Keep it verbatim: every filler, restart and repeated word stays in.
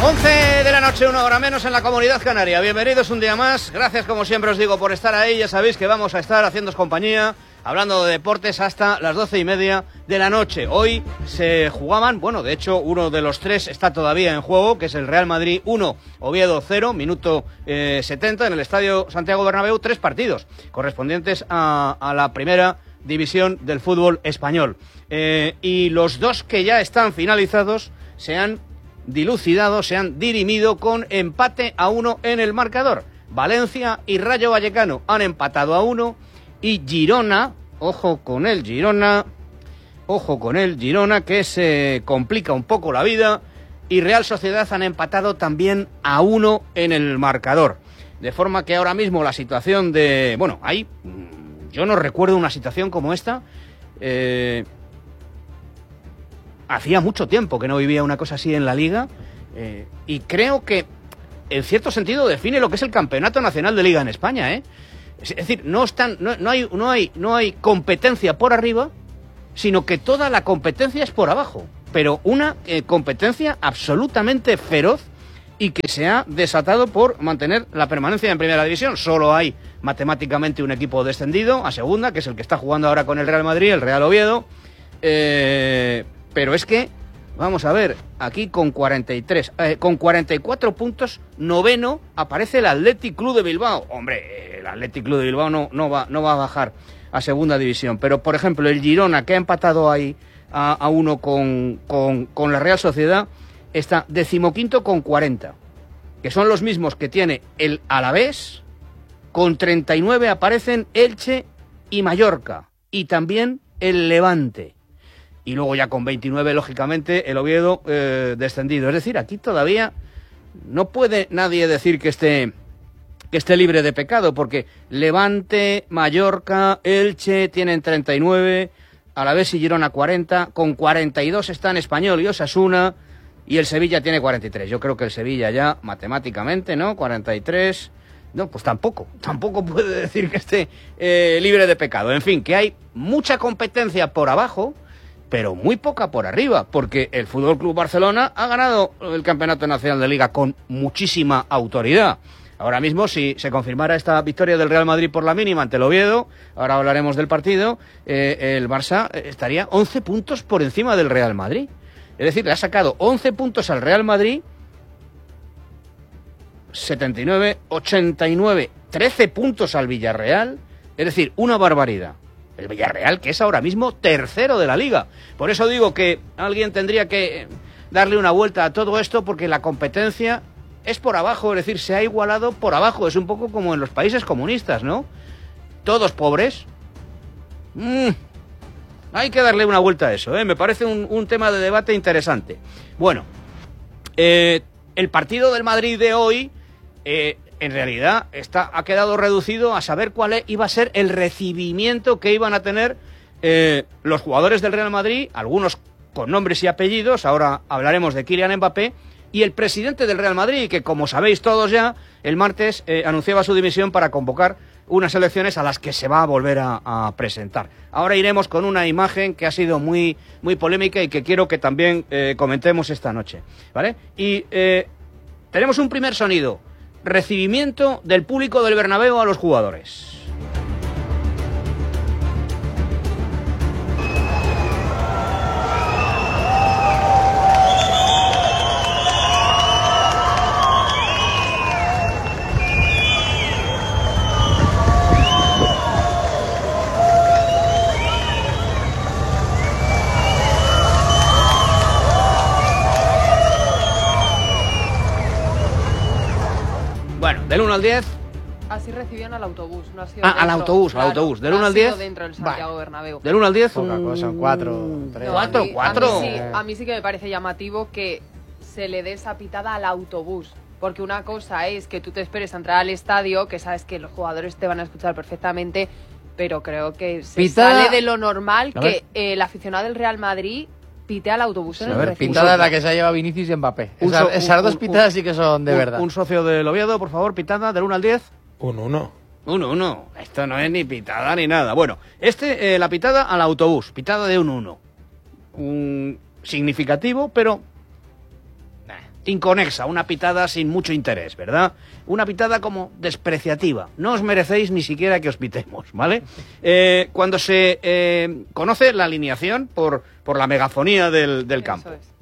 once de la noche, una hora menos en la Comunidad Canaria. Bienvenidos un día más. Gracias, como siempre os digo, por estar ahí. Ya sabéis que vamos a estar haciéndoos compañía, hablando de deportes hasta las doce y media de la noche. Hoy se jugaban, bueno, de hecho, uno de los tres está todavía en juego, que es el Real Madrid uno, Oviedo cero, minuto eh, setenta, en el Estadio Santiago Bernabéu, tres partidos correspondientes a, a la primera división del fútbol español. Eh, y los dos que ya están finalizados se han dilucidado, se han dirimido con empate a uno en el marcador. Valencia y Rayo Vallecano han empatado a uno y Girona, ojo con el Girona, ojo con el Girona que se complica un poco la vida, y Real Sociedad han empatado también a uno en el marcador. De forma que ahora mismo la situación de... Bueno, hay... Yo no recuerdo una situación como esta. Eh... Hacía mucho tiempo que no vivía una cosa así en la Liga, eh, y creo que, en cierto sentido, define lo que es el Campeonato Nacional de Liga en España, ¿eh? Es decir, no, están, no, no, hay, no, hay, no hay competencia por arriba, sino que toda la competencia es por abajo, pero una eh, competencia absolutamente feroz y que se ha desatado por mantener la permanencia en Primera División. Solo hay matemáticamente un equipo descendido a Segunda, que es el que está jugando ahora con el Real Madrid, el Real Oviedo. Eh... Pero es que, vamos a ver, aquí con cuarenta y tres, eh, con cuarenta y cuatro puntos, noveno, aparece el Athletic Club de Bilbao. Hombre, el Athletic Club de Bilbao no, no, va, no va a bajar a Segunda División. Pero, por ejemplo, el Girona, que ha empatado ahí a, a uno con, con, con la Real Sociedad, está decimoquinto con cuarenta, que son los mismos que tiene el Alavés. Con treinta y nueve aparecen Elche y Mallorca, y también el Levante. Y luego ya con veintinueve, lógicamente, el Oviedo eh, descendido. Es decir, aquí todavía no puede nadie decir que esté, que esté libre de pecado, porque Levante, Mallorca, Elche tienen treinta y nueve, Alavés y Girona cuarenta, con cuarenta y dos están Español y Osasuna, y el Sevilla tiene cuarenta y tres. Yo creo que el Sevilla ya, matemáticamente, ¿no? cuarenta y tres... No, pues tampoco, tampoco puede decir que esté eh, libre de pecado. En fin, que hay mucha competencia por abajo, pero muy poca por arriba, porque el F C Barcelona ha ganado el Campeonato Nacional de Liga con muchísima autoridad. Ahora mismo, si se confirmara esta victoria del Real Madrid por la mínima ante el Oviedo, ahora hablaremos del partido, eh, el Barça estaría once puntos por encima del Real Madrid. Es decir, le ha sacado once puntos al Real Madrid, setenta y nueve, ochenta y nueve, trece puntos al Villarreal, es decir, una barbaridad. El Villarreal, que es ahora mismo tercero de la Liga. Por eso digo que alguien tendría que darle una vuelta a todo esto, porque la competencia es por abajo, es decir, se ha igualado por abajo. Es un poco como en los países comunistas, ¿no? Todos pobres. Mm, hay que darle una vuelta a eso, ¿eh? Me parece un, un tema de debate interesante. Bueno, eh, el partido del Madrid de hoy... Eh, en realidad está, ha quedado reducido a saber cuál iba a ser el recibimiento que iban a tener eh, los jugadores del Real Madrid, algunos con nombres y apellidos, ahora hablaremos de Kylian Mbappé, y el presidente del Real Madrid, que como sabéis todos ya, el martes eh, anunciaba su dimisión para convocar unas elecciones a las que se va a volver a, a presentar. Ahora iremos con una imagen que ha sido muy, muy polémica y que quiero que también eh, comentemos esta noche, ¿vale? Y eh, tenemos un primer sonido. Recibimiento del público del Bernabéu a los jugadores. Del uno al diez. Así recibían al autobús, no ha sido Ah, dentro, al autobús, claro, al autobús. Del no uno al ha sido diez. dentro del Santiago Bernabéu. Del uno al diez. Poca un... cosa, cuatro, tres. No, cuatro, a mí, cuatro. A mí, sí, a mí sí que me parece llamativo que se le dé esa pitada al autobús. Porque una cosa es que tú te esperes a entrar al estadio, que sabes que los jugadores te van a escuchar perfectamente, pero creo que se Pitada. sale de lo normal que eh, el aficionado del Real Madrid pite al autobús en Sí, el a ver, recinto. pitada la que se ha llevado Vinicius y Mbappé. Un Esa- so- esas un- dos un- pitadas un- sí que son de un, verdad. Un socio del Oviedo, por favor, pitada del uno al diez. Un uno. uno uno. Esto no es ni pitada ni nada. Bueno, este, eh, la pitada al autobús, pitada de un uno. Un significativo, pero... Nah, inconexa, una pitada sin mucho interés, ¿verdad? Una pitada como despreciativa. No os merecéis ni siquiera que os pitemos, ¿vale? Eh, cuando se eh, conoce la alineación por, por la megafonía del, del campo. Eso es.